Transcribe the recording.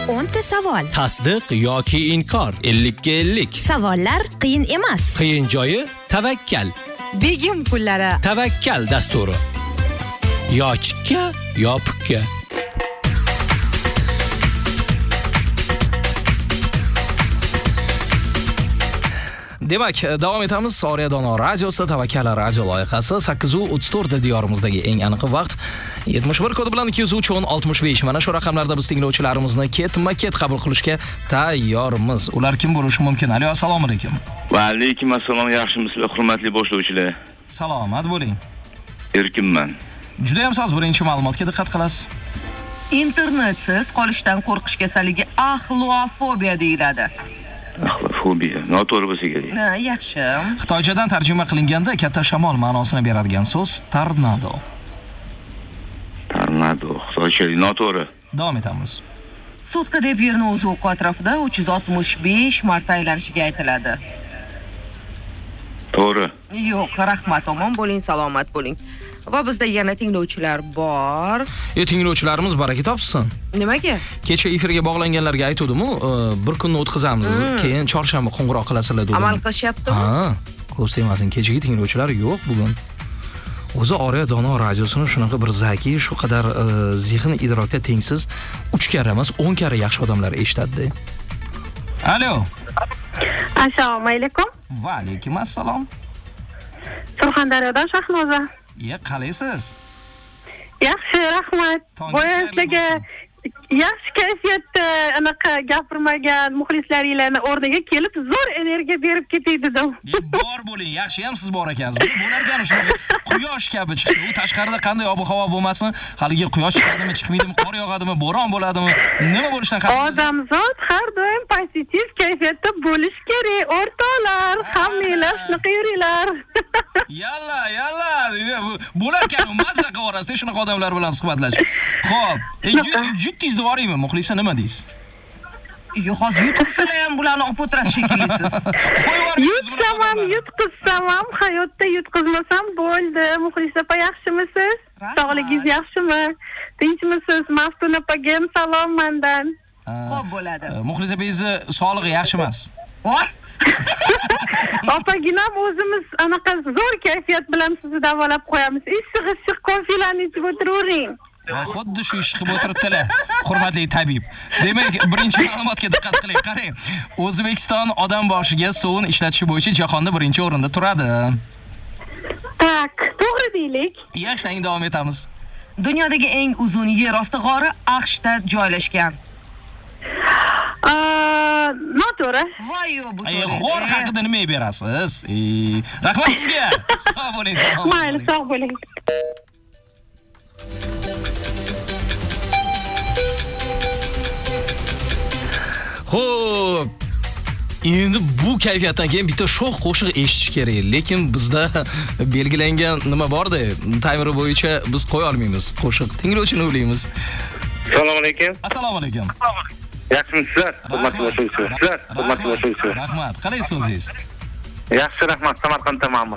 10 ta savol. Tasdiq yoki inkor. 50 ga 50. Savollar qiyin emas. Qiyin joyi tavakkal. Begim pullari. Tavakkal dasturi. Yo chikka, yo pukka. Demak, davom etamiz. Oriya Dono radiosida Tavakkal radio loyihasi 8:34 diyorimizdagi eng aniq vaqt 71 kodi bilan 203-10-65. Mana shu raqamlarda biz tinglovchilarimizni ketma-ket qabul qilishga tayyormiz. Ular kim bo'lishi mumkin? Alo, assalomu alaykum. Va alaykum assalom, yaxshimisizlar, hurmatli boshlovchilar? Salomat bo'ling. Erkinman. Juda ham soz, birinchi ma'lumotga diqqat qilasiz. Internetsiz qolishdan qo'rqish kasalligi axlofobiya deyiladi. Axlofobiya, noto'g'ri bo'lsa kerak. Yaxshi. Xitoychadan tarjima qilinganda katta shamol ma'nosini beradigan so'z tornado. Tornado, xitoycha noto'g'ri. Davom etamiz. Sutka deb yerni o'z o'qi atrofida 365 marta aylanishiga aytiladi. To'g'ri. Yo'q, rahmat, omon bo'ling, salomat bo'ling. Va bizda yana tinglovchilar bor. Tinglovchilarimiz baraka topsin. Nimaga? Kecha efirga bog'langanlarga aytdim-ku, bir kunni o'tkazamiz, keyin chorshanba qo'ng'iroq qilasizlar dedim. Amal qilishyaptimi? Ha, ko'z tegmasin. Kechagi tinglovchilar yo'q bugun. O'zi Oriya Dono radiosini shunaqa bir zaki, shu qadar zehn idrokda tengsiz 3 karra emas, 10 karra yaxshi odamlar eshitadi. Alo. Assalomu alaykum. Va alaykum assalom. Surxondaryodan Shahnoza. Qalaysiz? Yaxshi, rahmat. Bo'yasizlarga yaxshi kayfiyatda anaqa gapirmagan muxlislaringlarni o'rniga kelib zo'r energiya berib ketay dedim. Bor bo'ling, yaxshi ham siz bor ekansiz. Bo'larkan shunaqa quyosh kabi chiqsa, u tashqarida qanday ob-havo bo'lmasin, haligi quyosh chiqadimi, chiqmaydimi, qor yog'adimi, bo'ron bo'ladimi, nima bo'lishidan qat'iy odamzod har doim pozitiv kayfiyatda bo'lish kerak, o'rtoqlar. Hammanglar shunaqa yuringlar. Yalla. Bo'larkan, mazza qivorasiz, shunaqa odamlar bilan suhbatlashib. Xo'p, yutdingiz devoraymi, muxlisa nima deysiz? Yo'q, hozir yutqizsalar ham bularni olib o'tirasiz shekillisiz. Yutqizsam ham, hayotda yutqizmasam bo'ldi. Muxlisa opa, yaxshimisiz? Sog'ligingiz yaxshimi? Tinchmisiz? Maftuna opaga ham salom mendan. Xo'p bo'ladi. Muxlisa opangizni sog'lig'i yaxshi emas. Voy! Opaginam o'zimiz anaqa zo'r kayfiyat bilan sizni davolab qo'yamiz. Issiq kofilarni ichib o'tiravering. Xuddi shu ish qilib o'tiribdilar, hurmatli tabib. Demak, birinchi ma'lumotga diqqat qiling. Qarang, O'zbekiston odam boshiga suvni ishlatish bo'yicha jahonda birinchi o'rinda turadi. Tak, to'g'ri deylik. Yaxshi, davom etamiz. Dunyodagi eng uzun yer osti g'ori AQShda joylashgan. Noto'g'ri. Voy yo'q, bu to'g'ri. G'or haqida nima berasiz? Rahmat sizga. Sog' bo'ling, sog' bo'ling. Mayli, sog' bo'ling. Xo'p. Endi bu kayfiyatdan keyin bitta sho'x qo'shiq eshitish kerak, lekin bizda belgilangan nima bor-da, taymer bo'yicha biz qo'ya olmaymiz qo'shiq. Tinglovchini o'ylaymiz. Assalomu alaykum. Assalomu alaykum. Yaxshimisizlar? Hurmatli boshlovchilar. Hurmatli boshlovchilar. Rahmat. Qalaysiz o'zingiz? Yaxshi, rahmat. Samarqandda ma'mur.